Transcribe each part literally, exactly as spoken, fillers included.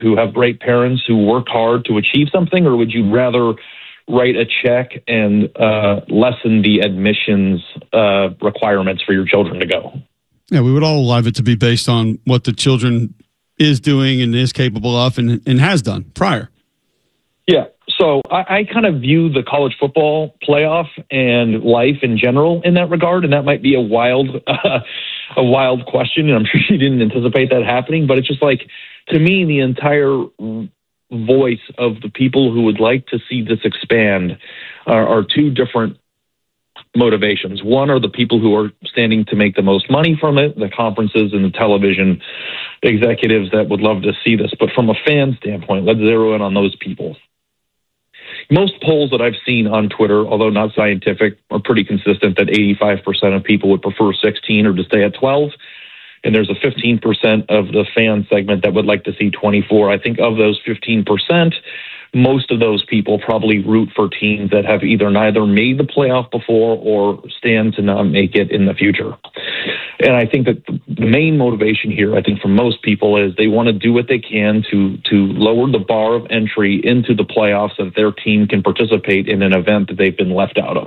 who have great parents who worked hard to achieve something, or would you rather write a check and uh, lessen the admissions uh, requirements for your children to go? Yeah, we would all love it to be based on what the children is doing and is capable of and, and has done prior. Yeah. So I, I kind of view the college football playoff and life in general in that regard, and that might be a wild, uh, a wild question, and I'm sure she didn't anticipate that happening. But it's just like, to me, the entire voice of the people who would like to see this expand are, are two different motivations. One are the people who are standing to make the most money from it, the conferences and the television executives that would love to see this. But from a fan standpoint, let's zero in on those people. Most polls that I've seen on Twitter, although not scientific, are pretty consistent that eighty-five percent of people would prefer sixteen or to stay at twelve. And there's a fifteen percent of the fan segment that would like to see twenty-four. I think of those fifteen percent, most of those people probably root for teams that have either neither made the playoff before or stand to not make it in the future. And I think that the main motivation here, I think for most people, is they want to do what they can to to lower the bar of entry into the playoffs so that their team can participate in an event that they've been left out of.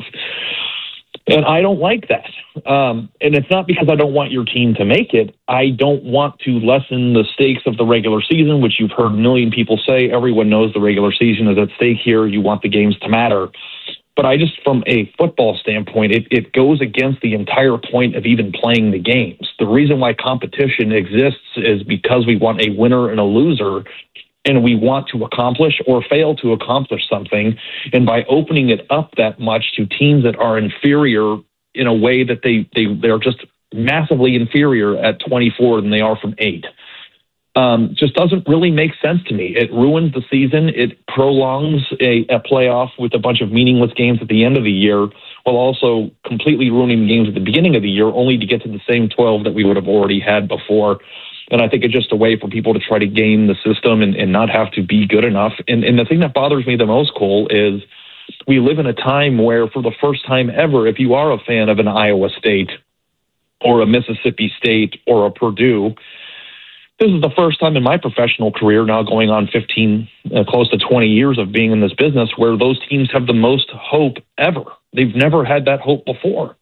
And I don't like that. Um, and it's not because I don't want your team to make it. I don't want to lessen the stakes of the regular season, which you've heard a million people say. Everyone knows the regular season is at stake here. You want the games to matter. But I just, from a football standpoint, it, it goes against the entire point of even playing the games. The reason why competition exists is because we want a winner and a loser, and we want to accomplish or fail to accomplish something. And by opening it up that much to teams that are inferior in a way that they, they, they're just massively inferior at twenty-four than they are from eight, um, just doesn't really make sense to me. It ruins the season. It prolongs a, a playoff with a bunch of meaningless games at the end of the year, while also completely ruining the games at the beginning of the year, only to get to the same twelve that we would have already had before. And I think it's just a way for people to try to game the system and, and not have to be good enough. And, and the thing that bothers me the most, Cole, is we live in a time where, for the first time ever, if you are a fan of an Iowa State or a Mississippi State or a Purdue, this is the first time in my professional career, now going on fifteen, uh, close to twenty years of being in this business, where those teams have the most hope ever. They've never had that hope before.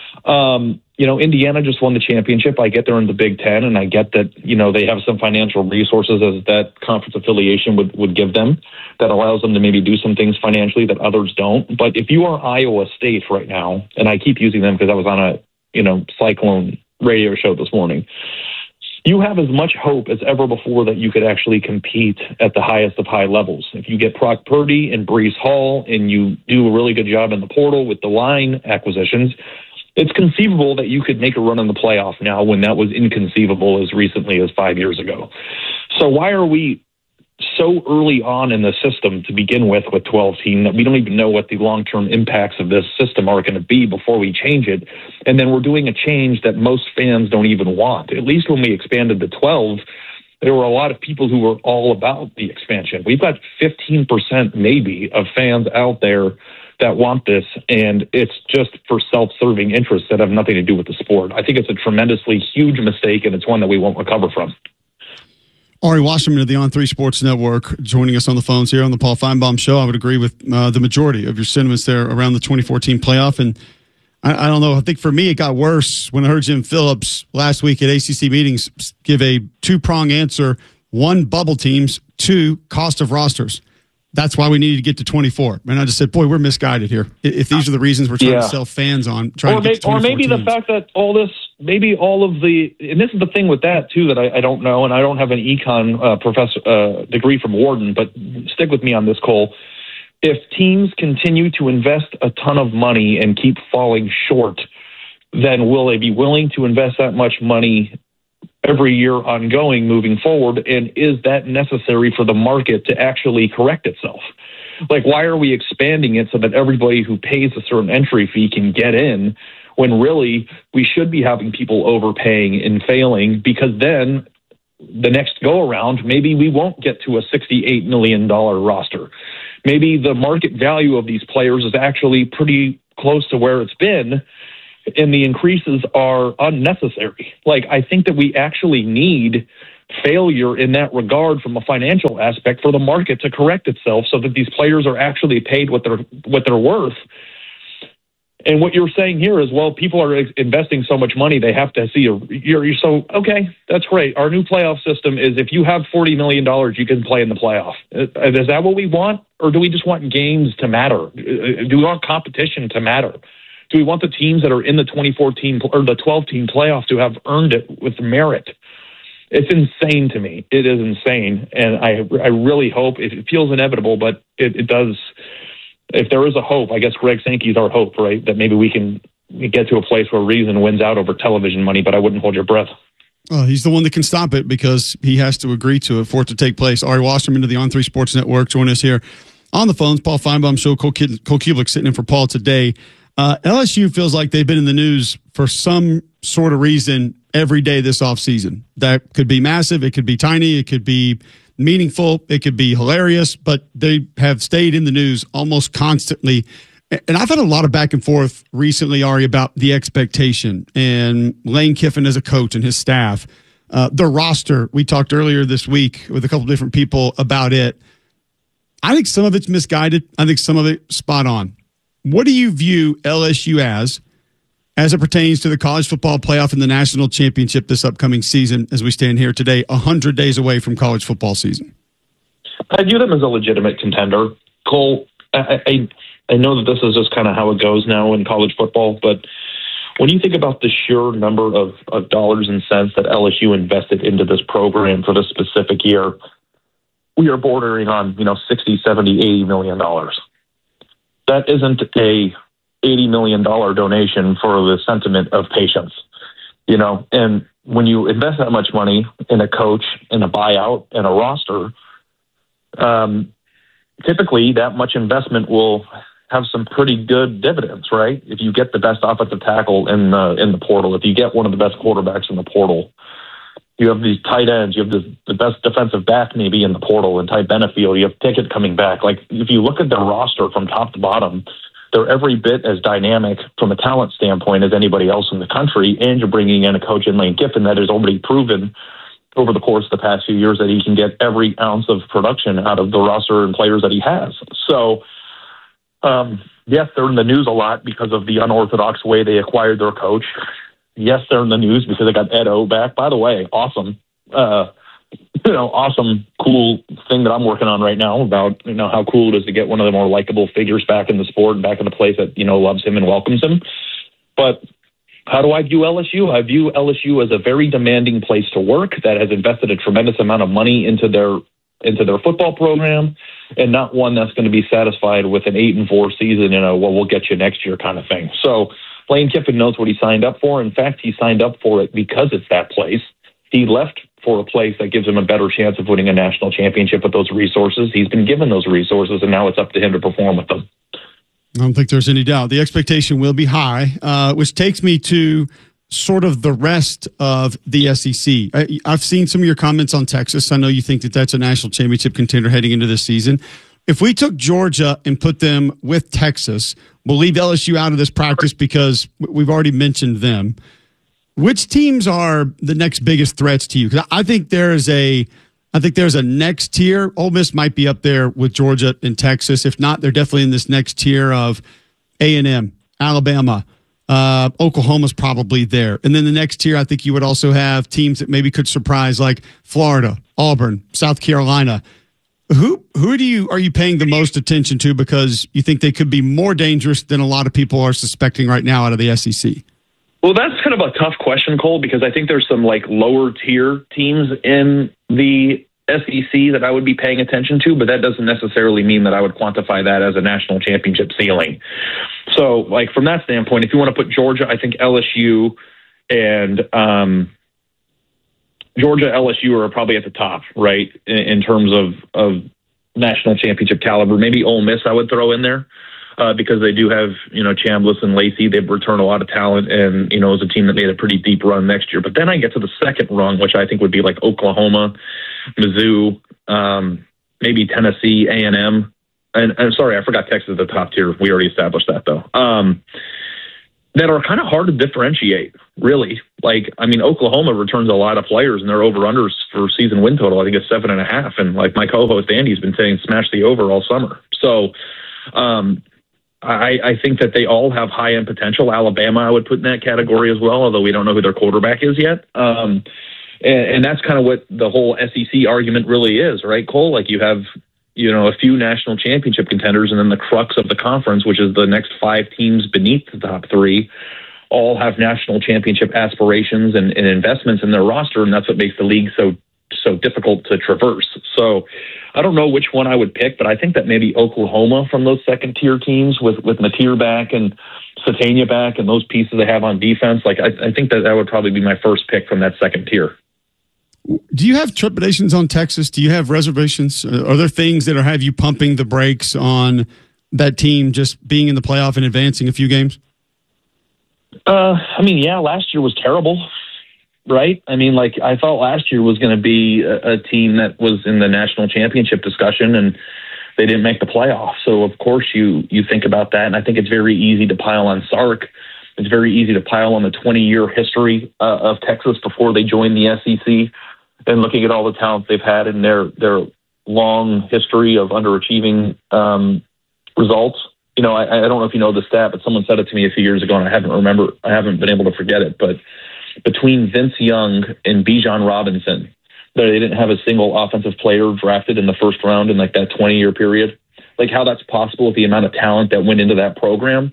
Um, you know, Indiana just won the championship. I get they're in the Big Ten, and I get that, you know, they have some financial resources as that conference affiliation would, would give them that allows them to maybe do some things financially that others don't. But if you are Iowa State right now, and I keep using them because I was on a, you know, Cyclone radio show this morning, you have as much hope as ever before that you could actually compete at the highest of high levels. If you get Brock Purdy and Breece Hall and you do a really good job in the portal with the line acquisitions, it's conceivable that you could make a run in the playoff now when that was inconceivable as recently as five years ago. So why are we so early on in the system to begin with with twelve team that we don't even know what the long-term impacts of this system are going to be before we change it? And then we're doing a change that most fans don't even want. At least when we expanded to twelve, there were a lot of people who were all about the expansion. We've got fifteen percent maybe of fans out there that want this, and it's just for self-serving interests that have nothing to do with the sport. I think it's a tremendously huge mistake, and it's one that we won't recover from. Ari Wasserman of the On three Sports Network joining us on the phones here on the Paul Feinbaum Show. I would agree with uh, the majority of your sentiments there around the twenty fourteen playoff. And I, I don't know, I think for me it got worse when I heard Jim Phillips last week at A C C meetings give a two-prong answer: one, bubble teams; two, cost of rosters. That's why we needed to get to twenty-four. And I just said, boy, we're misguided here. If these are the reasons we're trying yeah. to sell fans on, trying or to get to Or maybe teams. the fact that all this, maybe all of the, and this is the thing with that, too, that I, I don't know, and I don't have an econ uh, professor uh, degree from Wharton, but stick with me on this, Cole. If teams continue to invest a ton of money and keep falling short, then will they be willing to invest that much money every year ongoing moving forward? And is that necessary for the market to actually correct itself? Like, why are we expanding it so that everybody who pays a certain entry fee can get in, when really we should be having people overpaying and failing? Because then the next go around, maybe we won't get to a sixty-eight million dollars roster. Maybe the market value of these players is actually pretty close to where it's been, and the increases are unnecessary. Like, I think that we actually need failure in that regard from a financial aspect for the market to correct itself so that these players are actually paid what they're what they're worth. And what you're saying here is, well, people are investing so much money, they have to see a you're, you're so okay, that's great. Our new playoff system is if you have forty million dollars, you can play in the playoff. Is that what we want? Or do we just want games to matter? Do we want competition to matter? Do we want the teams that are in the twenty fourteen or the twelve-team playoff to have earned it with merit? It's insane to me. It is insane. And I I really hope, it feels inevitable, but it, it does. If there is a hope, I guess Greg Sankey's our hope, right? That maybe we can get to a place where reason wins out over television money, but I wouldn't hold your breath. Oh, he's the one that can stop it because he has to agree to it for it to take place. Ari Wasserman to the On three Sports Network. Join us here on the phones. Paul Feinbaum Show, Cole, Kid- Cole Kubelik sitting in for Paul today. Uh, L S U feels like they've been in the news for some sort of reason every day this offseason. That could be massive. It could be tiny. It could be meaningful. It could be hilarious, but they have stayed in the news almost constantly. And I've had a lot of back and forth recently, Ari, about the expectation and Lane Kiffin as a coach and his staff. Uh, the roster, we talked earlier this week with a couple different people about it. I think some of it's misguided. I think some of it spot on. What do you view L S U as, as it pertains to the college football playoff and the national championship this upcoming season as we stand here today, one hundred days away from college football season? I view them as a legitimate contender. Cole, I, I, I know that this is just kind of how it goes now in college football, but when you think about the sheer number of, of dollars and cents that L S U invested into this program for this specific year, we are bordering on, you know, sixty, seventy, eighty million dollars. That isn't a eighty million dollars donation for the sentiment of patience, you know, and when you invest that much money in a coach, in a buyout, in a roster, um, typically that much investment will have some pretty good dividends, right? If you get the best offensive tackle in the, in the portal, if you get one of the best quarterbacks in the portal, you have these tight ends, you have the, the best defensive back maybe in the portal and Ty Benefield, you have Pickett coming back. Like if you look at their roster from top to bottom, they're every bit as dynamic from a talent standpoint as anybody else in the country, and you're bringing in a coach in Lane Kiffin that has already proven over the course of the past few years that he can get every ounce of production out of the roster and players that he has. So, um, yes, they're in the news a lot because of the unorthodox way they acquired their coach. Yes, they're in the news because they got Ed O back. By the way, awesome, uh, you know, awesome, cool thing that I'm working on right now about, you know, how cool it is to get one of the more likable figures back in the sport and back in the place that, you know, loves him and welcomes him. But how do I view L S U? I view L S U as a very demanding place to work that has invested a tremendous amount of money into their into their football program, and not one that's going to be satisfied with an eight and four season and a well, we'll get you next year kind of thing. So Lane Kiffin knows what he signed up for. In fact, he signed up for it because it's that place. He left for a place that gives him a better chance of winning a national championship with those resources. He's been given those resources, and now it's up to him to perform with them. I don't think there's any doubt. The expectation will be high, uh, which takes me to sort of the rest of the S E C. I, I've seen some of your comments on Texas. I know you think that that's a national championship contender heading into this season. If we took Georgia and put them with Texas, we'll leave L S U out of this practice because we've already mentioned them. Which teams are the next biggest threats to you? Because I think there is a, I think there's a next tier. Ole Miss might be up there with Georgia and Texas. If not, they're definitely in this next tier of A and M, Alabama, uh, Oklahoma's probably there. And then the next tier, I think you would also have teams that maybe could surprise, like Florida, Auburn, South Carolina. Who who do you are you paying the most attention to because you think they could be more dangerous than a lot of people are suspecting right now out of the S E C? Well, that's kind of a tough question, Cole, because I think there's some like lower tier teams in the S E C that I would be paying attention to, but that doesn't necessarily mean that I would quantify that as a national championship ceiling. So, like from that standpoint, if you want to put Georgia, I think L S U and um, Georgia, L S U are probably at the top, right, in, in terms of of national championship caliber. Maybe Ole Miss I would throw in there. Uh, because they do have, you know, Chambliss and Lacey. They've returned a lot of talent and, you know, is a team that made a pretty deep run next year. But then I get to the second rung, which I think would be like Oklahoma, Mizzou, um, maybe Tennessee, A and M. And, and sorry, I forgot Texas at the top tier. We already established that, though. Um, that are kind of hard to differentiate, really. Like, I mean, Oklahoma returns a lot of players, and their over-unders for season win total, I think, is seven and a half. And like my co-host Andy's been saying, smash the over all summer. So um, I, I think that they all have high-end potential. Alabama, I would put in that category as well, although we don't know who their quarterback is yet. Um, and, and that's kind of what the whole S E C argument really is, right, Cole? Like, you have, you know, a few national championship contenders, and then the crux of the conference, which is the next five teams beneath the top three, all have national championship aspirations and, and investments in their roster, and that's what makes the league so so difficult to traverse. So I don't know which one I would pick, but I think that maybe Oklahoma from those second-tier teams with, with Mateer back and Satania back and those pieces they have on defense, like I, I think that that would probably be my first pick from that second tier. Do you have trepidations on Texas? Do you have reservations? Are there things that are have you pumping the brakes on that team just being in the playoff and advancing a few games? Uh, I mean, yeah, last year was terrible, right? I mean, like, I thought last year was going to be a, a team that was in the national championship discussion, and they didn't make the playoffs. So, of course, you you think about that, and I think it's very easy to pile on Sark. It's very easy to pile on the twenty-year history uh, of Texas before they joined the S E C. And looking at all the talent they've had in their their long history of underachieving um, results, you know, I, I don't know if you know the stat, but someone said it to me a few years ago, and I haven't remember, I haven't been able to forget it. But between Vince Young and Bijan Robinson, they didn't have a single offensive player drafted in the first round in like that twenty-year period. Like, how that's possible with the amount of talent that went into that program.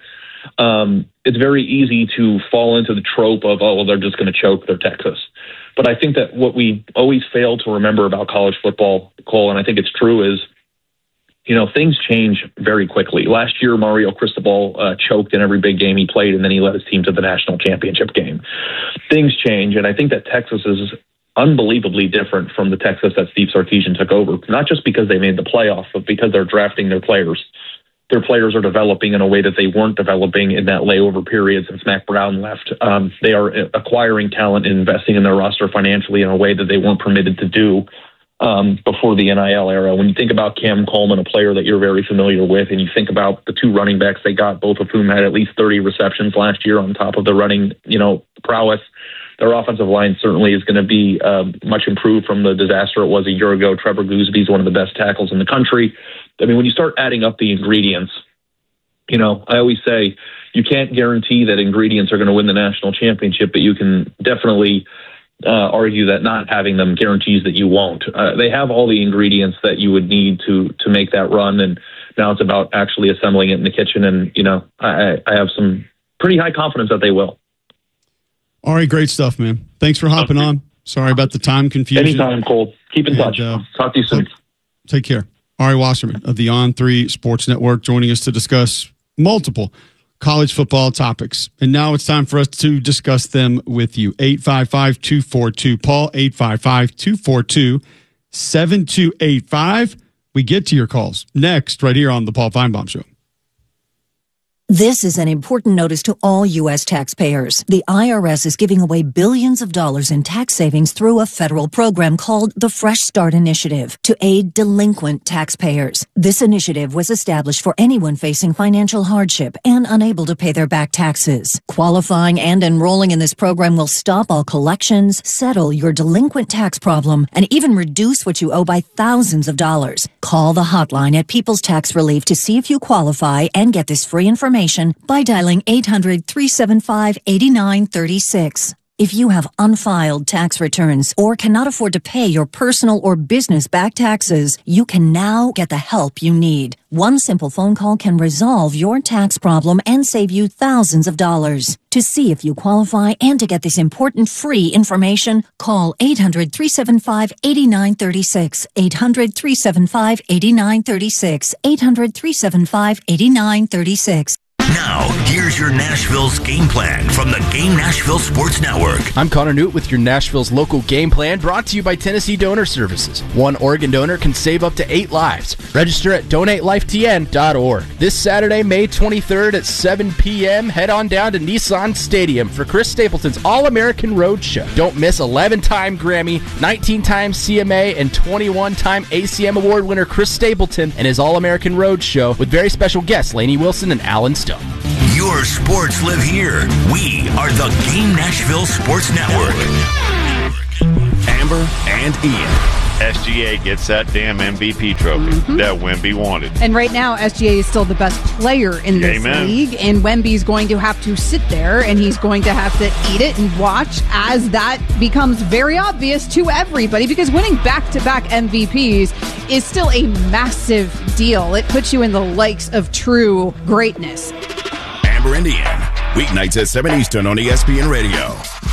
Um, it's very easy to fall into the trope of, oh, well, they're just going to choke, they're Texas. But I think that what we always fail to remember about college football, Cole, and I think it's true, is, you know, things change very quickly. Last year, Mario Cristobal uh, choked in every big game he played, and then he led his team to the national championship game. Things change, and I think that Texas is unbelievably different from the Texas that Steve Sarkisian took over, not just because they made the playoffs, but because they're drafting their players. Their players are developing in a way that they weren't developing in that layover period since Mack Brown left. Um, they are acquiring talent and investing in their roster financially in a way that they weren't permitted to do um, before the N I L era. When you think about Cam Coleman, a player that you're very familiar with, and you think about the two running backs they got, both of whom had at least thirty receptions last year on top of the running, you know, prowess, their offensive line certainly is going to be uh, much improved from the disaster it was a year ago. Trevor Gooseby is one of the best tackles in the country. I mean, when you start adding up the ingredients, you know, I always say you can't guarantee that ingredients are going to win the national championship, but you can definitely uh, argue that not having them guarantees that you won't. Uh, they have all the ingredients that you would need to to make that run, and now it's about actually assembling it in the kitchen. And, you know, I, I have some pretty high confidence that they will. All right, great stuff, man. Thanks for hopping on. Sorry about the time confusion. Anytime, Cole. Keep in and, touch. Uh, Talk to you soon. Take care. Ari Wasserman of the On three Sports Network joining us to discuss multiple college football topics. And now it's time for us to discuss them with you. eight five five, two four two, Paul, eight five five, two four two, seven two eight five. We get to your calls next right here on the Paul Feinbaum Show. This is an important notice to all U S taxpayers. The I R S is giving away billions of dollars in tax savings through a federal program called the Fresh Start Initiative to aid delinquent taxpayers. This initiative was established for anyone facing financial hardship and unable to pay their back taxes. Qualifying and enrolling in this program will stop all collections, settle your delinquent tax problem, and even reduce what you owe by thousands of dollars. Call the hotline at People's Tax Relief to see if you qualify and get this free information by dialing eight hundred, three seven five, eight nine three six. If you have unfiled tax returns or cannot afford to pay your personal or business back taxes, you can now get the help you need. One simple phone call can resolve your tax problem and save you thousands of dollars. To see if you qualify and to get this important free information, call eight hundred, three seven five, eight nine three six, eight hundred, three seven five, eight nine three six, eight hundred, three seven five, eight nine three six. Now, here's your Nashville's game plan from the Game Nashville Sports Network. I'm Connor Newt with your Nashville's local game plan, brought to you by Tennessee Donor Services. One organ donor can save up to eight lives. Register at donate life t n dot org. This Saturday, May twenty-third at seven p.m., head on down to Nissan Stadium for Chris Stapleton's All-American Road Show. Don't miss eleven-time Grammy, nineteen-time C M A, and twenty-one-time A C M Award winner Chris Stapleton and his All-American Road Show with very special guests Lainey Wilson and Alan Stone. You're Your sports live here. We are the Game Nashville Sports Network. Amber and Ian. S G A gets that damn M V P trophy mm-hmm. that Wemby wanted. And right now, S G A is still the best player in this Amen. league, and Wemby's going to have to sit there, and he's going to have to eat it and watch as that becomes very obvious to everybody, because winning back-to-back M V Ps is still a massive deal. It puts you in the likes of true greatness. Amber and Ian, weeknights at seven Eastern on E S P N Radio.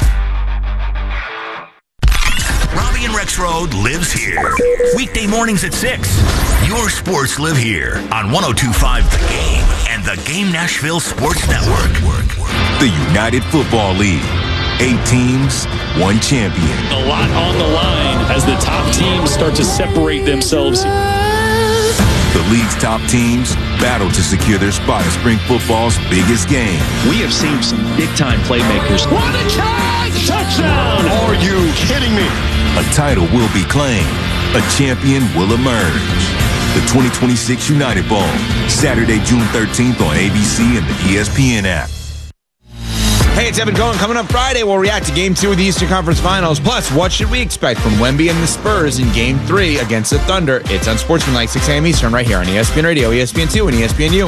Robbie and Rex Road lives here. Weekday mornings at six. Your sports live here on one oh two point five The Game and the Game Nashville Sports Network. The United Football League. Eight teams, one champion. A lot on the line as the top teams start to separate themselves. The league's top teams battle to secure their spot at spring football's biggest game. We have seen some big-time playmakers. What a catch! Touchdown! Are you kidding me? A title will be claimed. A champion will emerge. The twenty twenty-six United Bowl, Saturday, June thirteenth on A B C and the E S P N app. Hey, it's Evan Cohen. Coming up Friday, we'll react to Game two of the Eastern Conference Finals. Plus, what should we expect from Wemby and the Spurs in Game three against the Thunder? It's Unsportsmanlike, six a.m. Eastern, right here on E S P N Radio, E S P N two, and E S P N U.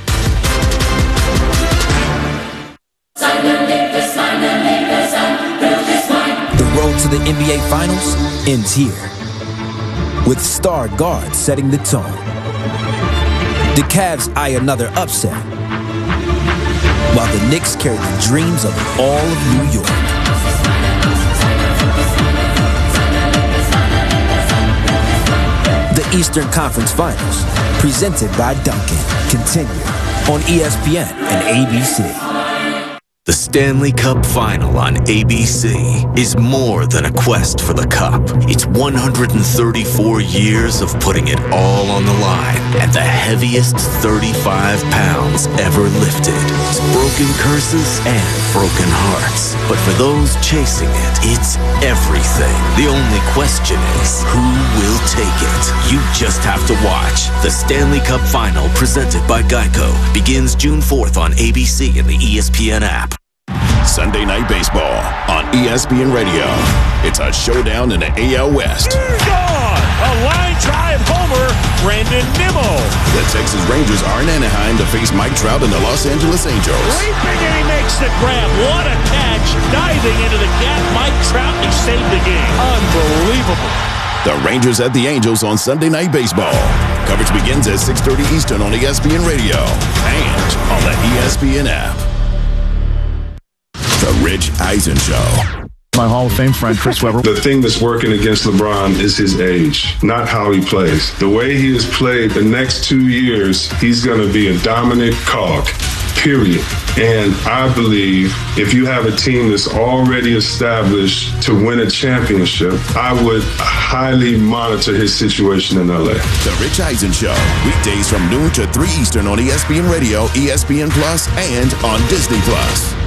The road to the N B A Finals ends here, with star guards setting the tone. The Cavs eye another upset, while the Knicks carry the dreams of all of New York. The Eastern Conference Finals, presented by Dunkin', continue on E S P N and A B C. The Stanley Cup Final on A B C is more than a quest for the cup. It's one hundred thirty-four years of putting it all on the line at the heaviest thirty-five pounds ever lifted. It's broken curses and broken hearts. But for those chasing it, it's everything. The only question is, who will take it? You just have to watch. The Stanley Cup Final, presented by Geico, begins June fourth on A B C and the E S P N app. Sunday Night Baseball on E S P N Radio. It's a showdown in the A L West. Gone! A line drive homer, Brandon Nimmo. The Texas Rangers are in Anaheim to face Mike Trout and the Los Angeles Angels. Leaping and he makes the grab. What a catch. Diving into the gap, Mike Trout, he saved the game. Unbelievable. The Rangers at the Angels on Sunday Night Baseball. Coverage begins at six thirty Eastern on E S P N Radio and on the E S P N app. The Rich Eisen Show. My Hall of Fame friend, Chris Webber. The thing that's working against LeBron is his age, not how he plays. The way he has played the next two years, he's going to be a dominant cog, period. And I believe if you have a team that's already established to win a championship, I would highly monitor his situation in L A. The Rich Eisen Show, weekdays from noon to three Eastern on E S P N Radio, E S P N Plus, and on Disney Plus.